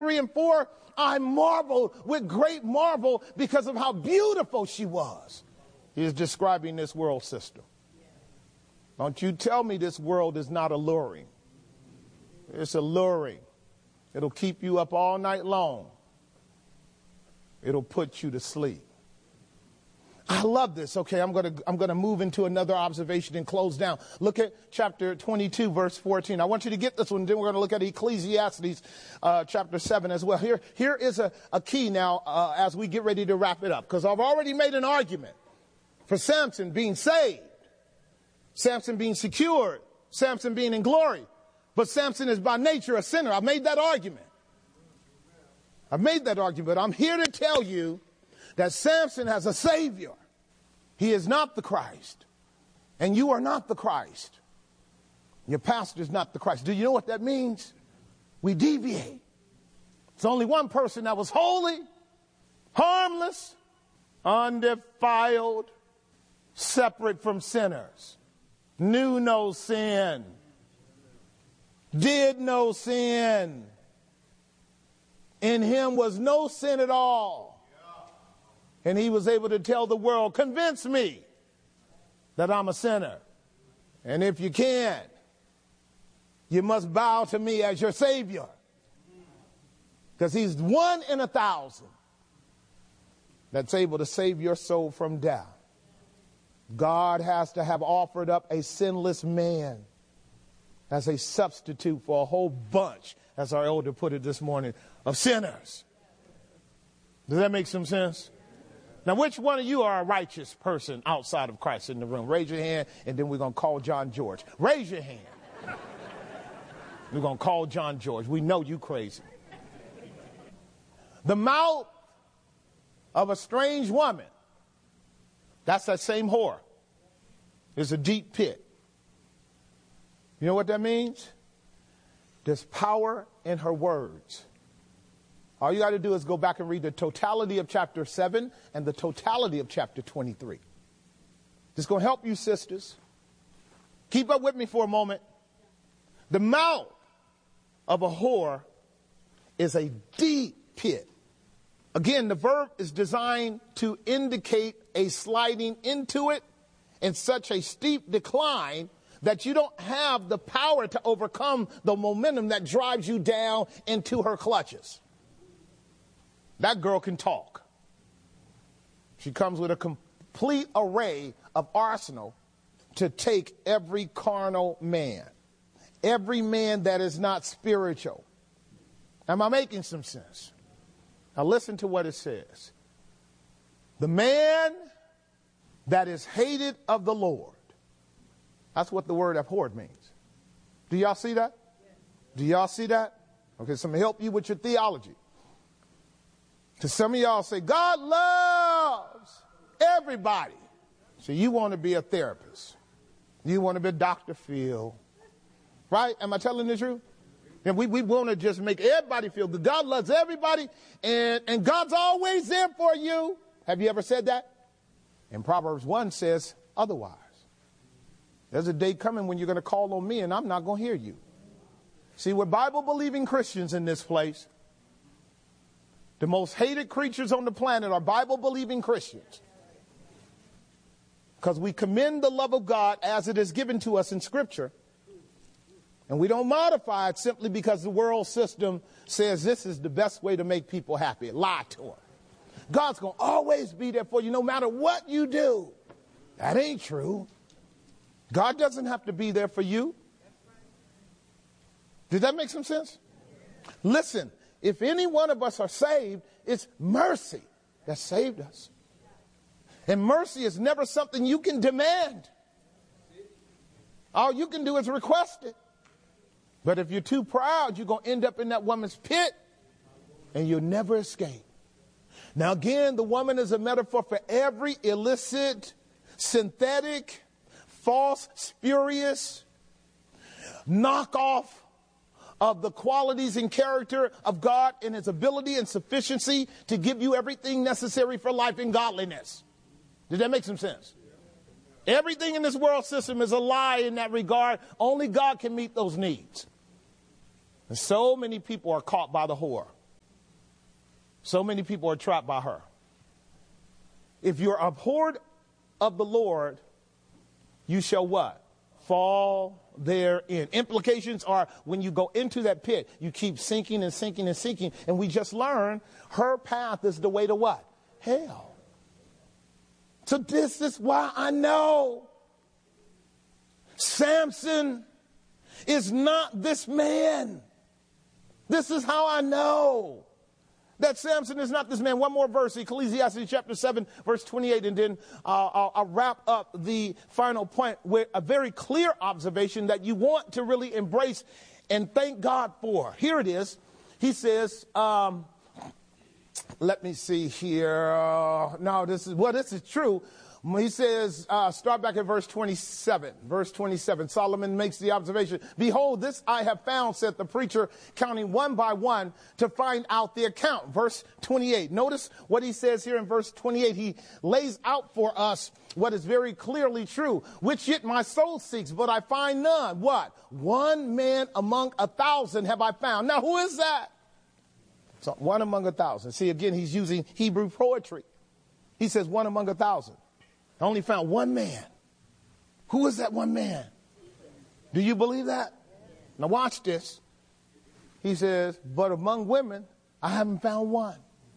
3 and 4, I marveled with great marvel because of how beautiful she was. He is describing this world system. Don't you tell me this world is not alluring. It's alluring. It'll keep you up all night long. It'll put you to sleep. I love this. Okay, I'm going to move into another observation and close down. Look at chapter 22, verse 14. I want you to get this one. Then we're going to look at Ecclesiastes chapter 7 as well. Here is a key now as we get ready to wrap it up. Because I've already made an argument for Samson being saved, Samson being secured, Samson being in glory. But Samson is by nature a sinner. I've made that argument. I'm here to tell you that Samson has a Savior. He is not the Christ. And you are not the Christ. Your pastor is not the Christ. Do you know what that means? We deviate. It's only one person that was holy, harmless, undefiled, separate from sinners, knew no sin, did no sin. In him was no sin at all. And he was able to tell the world, convince me that I'm a sinner. And if you can't, you must bow to me as your Savior. Because he's 1 in 1,000 that's able to save your soul from death. God has to have offered up a sinless man as a substitute for a whole bunch, as our elder put it this morning, of sinners. Does that make some sense? Now, which one of you are a righteous person outside of Christ in the room? Raise your hand, and then we're going to call John George. Raise your hand. We're going to call John George. We know you crazy. The mouth of a strange woman, that's that same whore, is a deep pit. You know what that means? There's power in her words. All you got to do is go back and read the totality of chapter 7 and the totality of chapter 23. This is going to help you, sisters. Keep up with me for a moment. The mouth of a whore is a deep pit. Again, the verb is designed to indicate a sliding into it in such a steep decline that you don't have the power to overcome the momentum that drives you down into her clutches. That girl can talk. She comes with a complete array of arsenal to take every carnal man, every man that is not spiritual. Am I making some sense? Now listen to what it says. The man that is hated of the Lord. That's what the word abhorred means. Do y'all see that? Do y'all see that? Okay, so I'm going to help you with your theology. To some of y'all say, God loves everybody. So you want to be a therapist. You want to be Dr. Phil. Right? Am I telling the truth? And we want to just make everybody feel good. God loves everybody, and God's always there for you. Have you ever said that? And Proverbs 1 says otherwise. There's a day coming when you're going to call on me, and I'm not going to hear you. See, we're Bible-believing Christians in this place. The most hated creatures on the planet are Bible-believing Christians. Because we commend the love of God as it is given to us in Scripture. And we don't modify it simply because the world system says this is the best way to make people happy. Lie to them. God's going to always be there for you no matter what you do. That ain't true. God doesn't have to be there for you. Did that make some sense? Listen, if any one of us are saved, it's mercy that saved us. And mercy is never something you can demand. All you can do is request it. But if you're too proud, you're going to end up in that woman's pit and you'll never escape. Now again, the woman is a metaphor for every illicit, synthetic, false, spurious knockoff of the qualities and character of God and his ability and sufficiency to give you everything necessary for life and godliness. Did that make some sense? Everything in this world system is a lie in that regard. Only God can meet those needs. And so many people are caught by the whore. So many people are trapped by her. If you're abhorred of the Lord, you shall what? Fall therein. Implications are when you go into that pit, you keep sinking and sinking and sinking. And we just learned her path is the way to what? Hell. So this is why I know Samson is not this man. This is how I know that Samson is not this man. One more verse, Ecclesiastes chapter 7, verse 28, and then I'll wrap up the final point with a very clear observation that you want to really embrace and thank God for. Here it is. He says, let me see here. No, this is true. He says, start back at verse 27. Verse 27, Solomon makes the observation, behold, this I have found, said the preacher, counting one by one to find out the account. Verse 28. Notice what he says here in verse 28. He lays out for us what is very clearly true, which yet my soul seeks, but I find none. What? One man among 1,000 have I found. Now, who is that? So, one among 1,000. See, again, he's using Hebrew poetry. He says one among 1,000. I only found one man. Who is that one man? Do you believe that? Now watch this. He says, but among women, I haven't found one.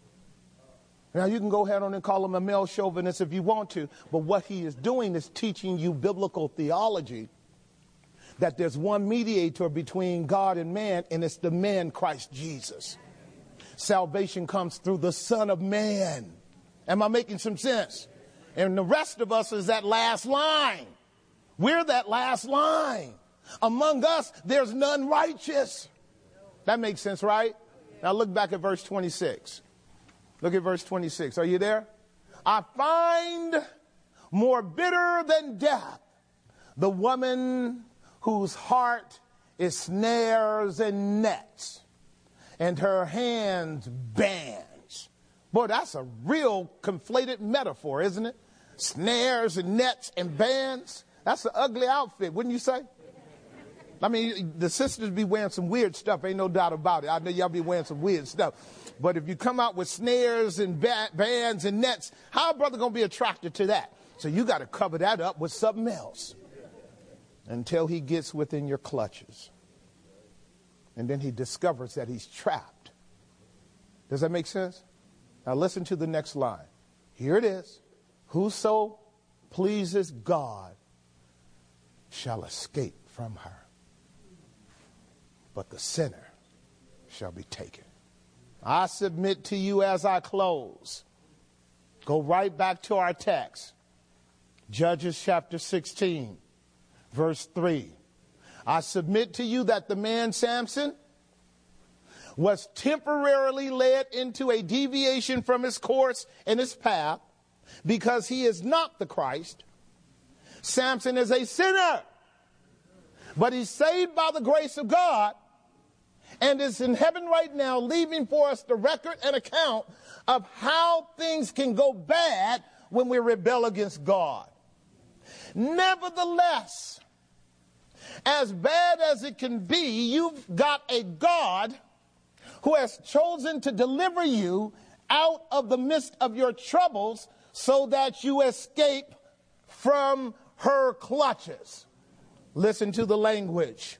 Now you can go ahead on and call him a male chauvinist if you want to, but what he is doing is teaching you biblical theology, that there's one mediator between God and man, and it's the man Christ Jesus. Salvation comes through the Son of Man. Am I making some sense? And the rest of us is that last line. We're that last line. Among us, there's none righteous. That makes sense, right? Now look back at verse 26. Look at verse 26. Are you there? I find more bitter than death the woman whose heart is snares and nets, and her hands bands. Boy, that's a real conflated metaphor, isn't it? Snares and nets and bands. That's an ugly outfit, wouldn't you say? I mean, the sisters be wearing some weird stuff. Ain't no doubt about it. I know y'all be wearing some weird stuff. But if you come out with snares and bands and nets, how a brother going to be attracted to that? So you got to cover that up with something else until he gets within your clutches. And then he discovers that he's trapped. Does that make sense? Now listen to the next line. Here it is. Whoso pleases God shall escape from her, but the sinner shall be taken. I submit to you as I close. Go right back to our text. Judges chapter 16, verse 3. I submit to you that the man Samson was temporarily led into a deviation from his course and his path because he is not the Christ. Samson is a sinner, but he's saved by the grace of God and is in heaven right now, leaving for us the record and account of how things can go bad when we rebel against God. Nevertheless, as bad as it can be, you've got a God who has chosen to deliver you out of the midst of your troubles so that you escape from her clutches. Listen to the language.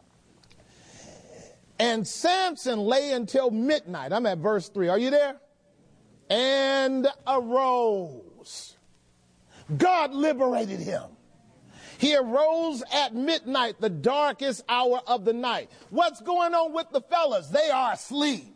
And Samson lay until midnight. I'm at verse 3. Are you there? And arose. God liberated him. He arose at midnight, the darkest hour of the night. What's going on with the fellas? They are asleep.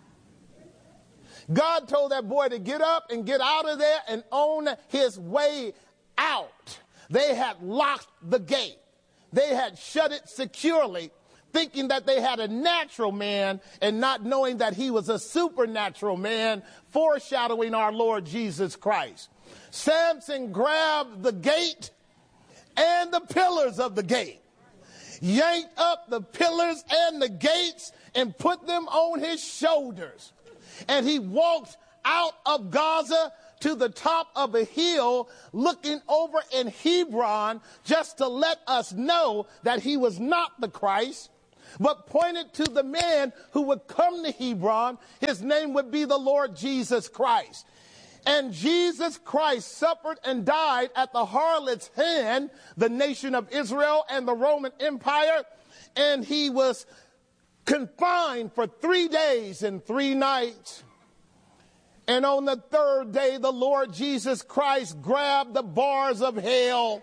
God told that boy to get up and get out of there and on his way out. They had locked the gate. They had shut it securely, thinking that they had a natural man and not knowing that he was a supernatural man, foreshadowing our Lord Jesus Christ. Samson grabbed the gate and the pillars of the gate, yanked up the pillars and the gates and put them on his shoulders. And he walked out of Gaza to the top of a hill looking over in Hebron just to let us know that he was not the Christ, but pointed to the man who would come to Hebron. His name would be the Lord Jesus Christ. And Jesus Christ suffered and died at the harlot's hand, the nation of Israel and the Roman Empire, and he was confined for 3 days and 3 nights. And on the third day, the Lord Jesus Christ grabbed the bars of hell,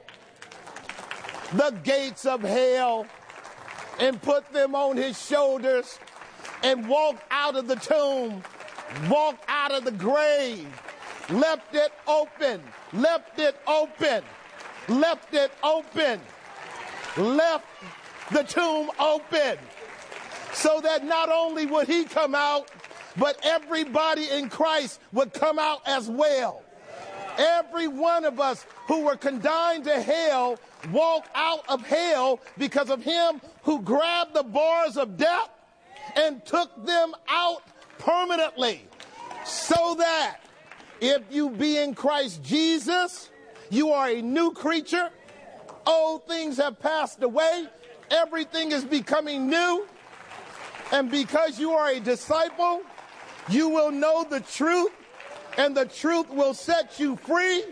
the gates of hell, and put them on his shoulders and walked out of the tomb, walked out of the grave, left it open, left it open, left it open, left the tomb open, so that not only would he come out, but everybody in Christ would come out as well. Every one of us who were condemned to hell walked out of hell because of him who grabbed the bars of death and took them out permanently. So that if you be in Christ Jesus, you are a new creature. Old things have passed away. Everything is becoming new. And because you are a disciple, you will know the truth, and the truth will set you free.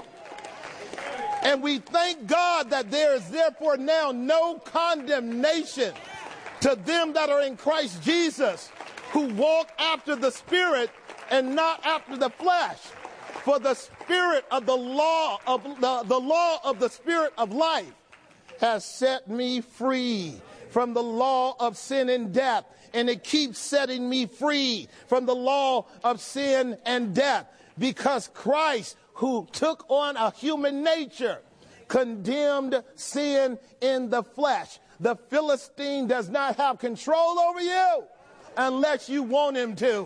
And we thank God that there is therefore now no condemnation to them that are in Christ Jesus, who walk after the Spirit and not after the flesh. For the Spirit of the law of the law of the Spirit of life has set me free from the law of sin and death. And it keeps setting me free from the law of sin and death, because Christ, who took on a human nature, condemned sin in the flesh. The Philistine does not have control over you unless you want him to.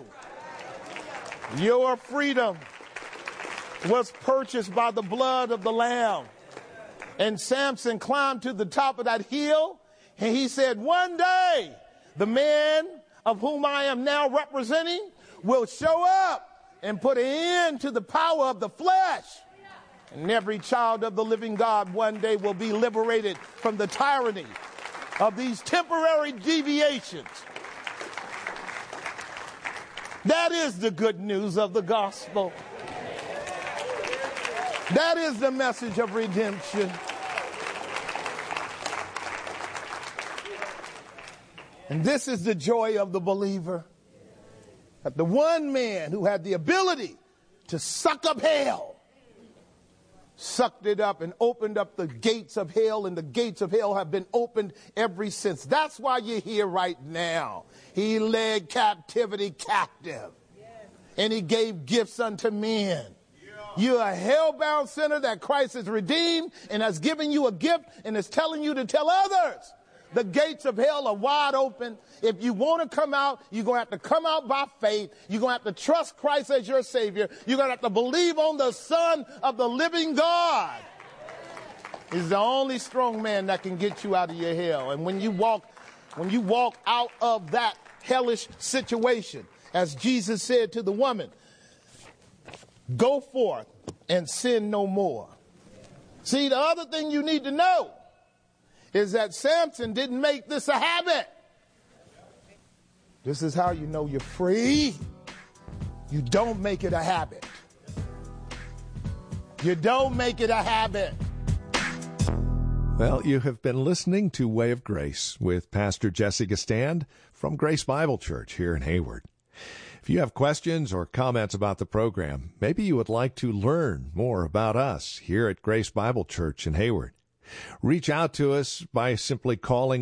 Your freedom was purchased by the blood of the Lamb. And Samson climbed to the top of that hill, and he said, one day, the man of whom I am now representing will show up and put an end to the power of the flesh. And every child of the living God one day will be liberated from the tyranny of these temporary deviations. That is the good news of the gospel. That is the message of redemption. And this is the joy of the believer, that the one man who had the ability to suck up hell, sucked it up and opened up the gates of hell, and the gates of hell have been opened ever since. That's why you're here right now. He led captivity captive, and he gave gifts unto men. You're a hell-bound sinner that Christ has redeemed and has given you a gift and is telling you to tell others. The gates of hell are wide open. If you want to come out, you're going to have to come out by faith. You're going to have to trust Christ as your Savior. You're going to have to believe on the Son of the living God. He's the only strong man that can get you out of your hell. And when you walk out of that hellish situation, as Jesus said to the woman, go forth and sin no more. See, the other thing you need to know is that Samson didn't make this a habit. This is how you know you're free. You don't make it a habit. You don't make it a habit. Well, you have been listening to Way of Grace with Pastor Jesse Gestand from Grace Bible Church here in Hayward. If you have questions or comments about the program, maybe you would like to learn more about us here at Grace Bible Church in Hayward, reach out to us by simply calling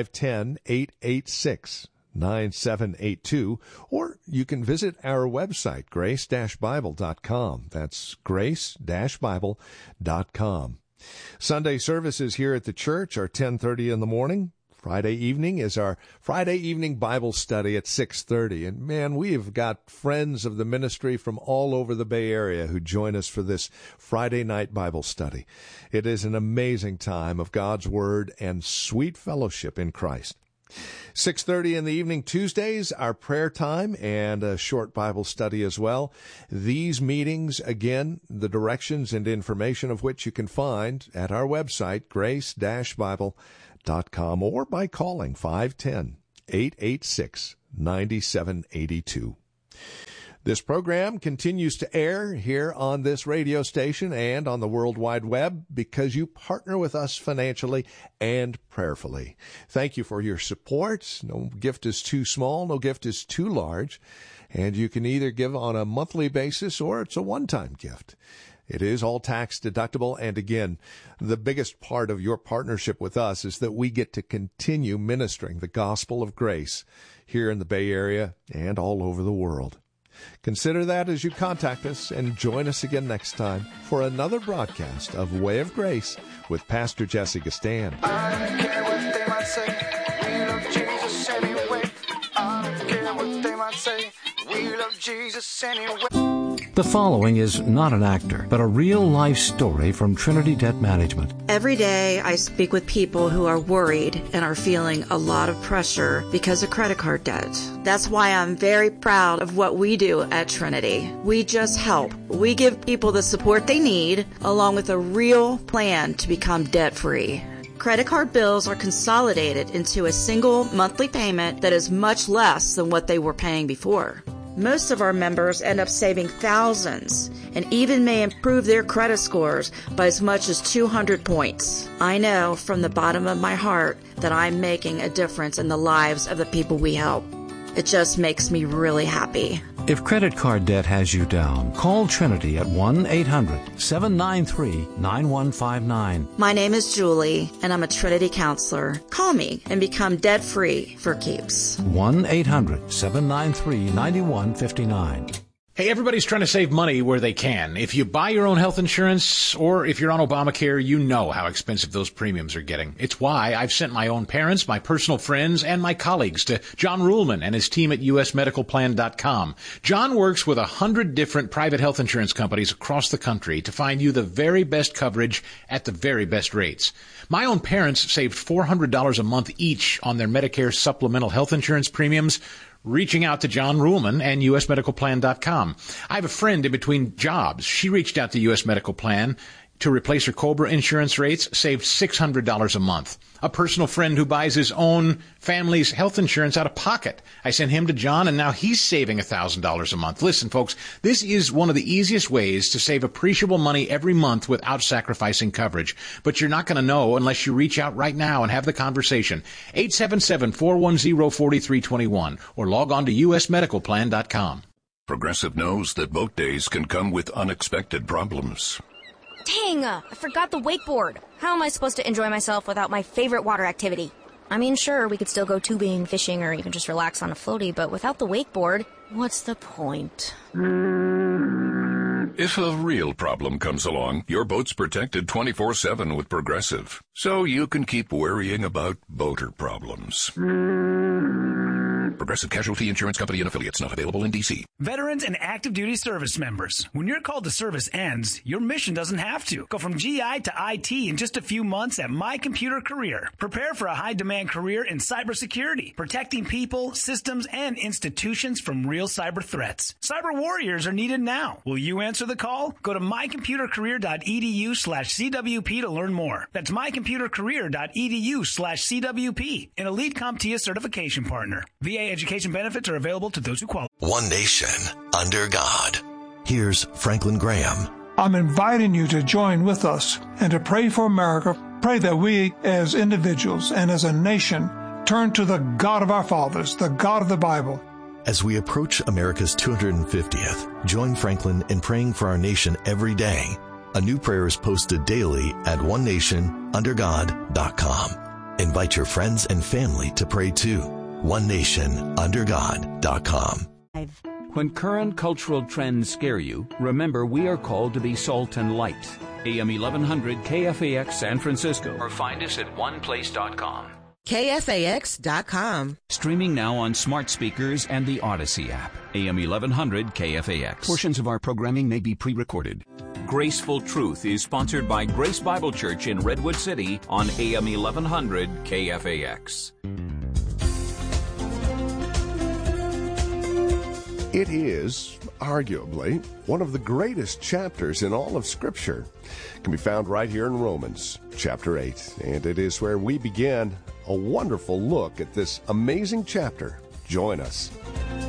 510-886-9782, or you can visit our website, grace-bible.com. That's grace-bible.com. Sunday services here at the church are 10:30 in the morning. Friday evening is our Friday evening Bible study at 6:30. And man, we've got friends of the ministry from all over the Bay Area who join us for this Friday night Bible study. It is an amazing time of God's Word and sweet fellowship in Christ. 6:30 in the evening Tuesdays, our prayer time and a short Bible study as well. These meetings, again, the directions and information of which you can find at our website, grace-bible.com, or by calling 888-886-9782. This program continues to air here on this radio station and on the World Wide Web because you partner with us financially and prayerfully. Thank you for your support. No gift is too small, no gift is too large, and you can either give on a monthly basis or it's a one-time gift. It is all tax deductible, and again, the biggest part of your partnership with us is that we get to continue ministering the gospel of grace here in the Bay Area and all over the world. Consider that as you contact us, and join us again next time for another broadcast of Way of Grace with Pastor Jesse Gastan. I don't care what they might say, we love Jesus anyway. I don't care what they might say, we love Jesus anyway. The following is not an actor, but a real-life story from Trinity Debt Management. Every day I speak with people who are worried and are feeling a lot of pressure because of credit card debt. That's why I'm very proud of what we do at Trinity. We just help. We give people the support they need, along with a real plan to become debt-free. Credit card bills are consolidated into a single monthly payment that is much less than what they were paying before. Most of our members end up saving thousands and even may improve their credit scores by as much as 200 points. I know from the bottom of my heart that I'm making a difference in the lives of the people we help. It just makes me really happy. If credit card debt has you down, call Trinity at 1-800-793-9159. My name is Julie, and I'm a Trinity counselor. Call me and become debt-free for keeps. 1-800-793-9159. Hey, everybody's trying to save money where they can. If you buy your own health insurance or if you're on Obamacare, you know how expensive those premiums are getting. It's why I've sent my own parents, my personal friends, and my colleagues to John Ruhlman and his team at usmedicalplan.com. John works with 100 different private health insurance companies across the country to find you the very best coverage at the very best rates. My own parents saved $400 a month each on their Medicare supplemental health insurance premiums, reaching out to John Ruhlman and usmedicalplan.com. I have a friend in between jobs. She reached out to US Medical Plan to replace her COBRA insurance rates, saved $600 a month. A personal friend who buys his own family's health insurance out of pocket. I sent him to John, and now he's saving $1,000 a month. Listen, folks, this is one of the easiest ways to save appreciable money every month without sacrificing coverage. But you're not going to know unless you reach out right now and have the conversation. 877-410-4321 or log on to usmedicalplan.com. Progressive knows that boat days can come with unexpected problems. Dang, I forgot the wakeboard. How am I supposed to enjoy myself without my favorite water activity? I mean, sure, we could still go tubing, fishing, or even just relax on a floaty, but without the wakeboard, what's the point? If a real problem comes along, your boat's protected 24/7 with Progressive, so you can keep worrying about boater problems. Progressive Casualty Insurance Company and Affiliates, not available in D.C. Veterans and active duty service members. When your call to service ends, your mission doesn't have to. Go from GI to IT in just a few months at My Computer Career. Prepare for a high-demand career in cybersecurity, protecting people, systems, and institutions from real cyber threats. Cyber warriors are needed now. Will you answer the call? Go to mycomputercareer.edu/CWP to learn more. That's mycomputercareer.edu/CWP, an Elite CompTIA certification partner. VA education benefits are available to those who qualify. One nation, under God. Here's Franklin Graham. I'm inviting you to join with us and to pray for America. Pray that we, as individuals and as a nation, turn to the God of our fathers, the God of the Bible. As we approach America's 250th, join Franklin in praying for our nation every day. A new prayer is posted daily at onenationundergod.com. Invite your friends and family to pray too. onenationundergod.com. When current cultural trends scare you, remember we are called to be salt and light. AM 1100 KFAX San Francisco. Or find us at oneplace.com. KFAX.com. Streaming now on smart speakers and the Odyssey app. AM 1100 KFAX. Portions of our programming may be pre-recorded. Graceful Truth is sponsored by Grace Bible Church in Redwood City on AM 1100 KFAX. It is, arguably, one of the greatest chapters in all of Scripture. It can be found right here in Romans, chapter 8. And it is where we begin a wonderful look at this amazing chapter. Join us.